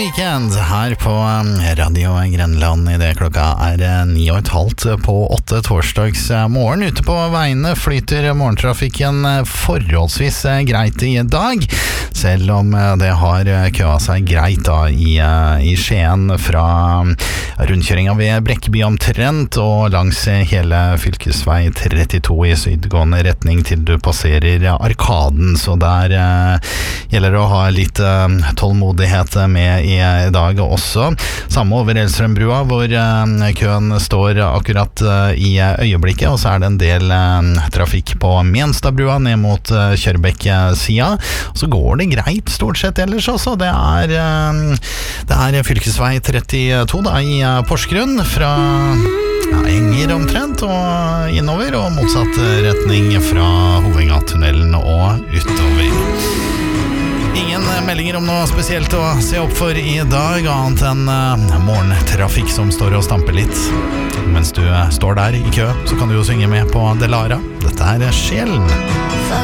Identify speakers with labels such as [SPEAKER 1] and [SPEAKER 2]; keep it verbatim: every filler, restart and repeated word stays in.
[SPEAKER 1] Weekend her på Radio Grenland I det klokka er ni og et halvt på åtte torsdags morgen. Ute på veiene flyter morgentrafikken forholdsvis greit I dag, selv om det har køa seg greit da I, I Skien fra rundkjøringa ved Brekkeby omtrent og langs hele fylkesvei trettito I sydgående retning til du passerer Arkaden, så der eh, gjelder det å ha litt eh, tålmodighet med I dag også. Samme over Elstrømbrua, hvor eh, køen står akkurat eh, I øyeblikket, og så er det en del eh, trafikk på Menstadbrua ned mot eh, Kjørbekk-sida. Så går det greit stort sett ellers også. Det er, eh, det er fylkesvei trettito da, I eh, Porsgrunn fra ja, Enger omtrent og innover, og motsatt retning fra Hovedgatunnelen og utover. Ingen meldinger om noe spesielt å se opp for I dag, annet enn uh, morgentrafikk som står og stamper litt. Mens du uh, står der I kø, så kan du jo synge med på Delara. Dette er Sjelen.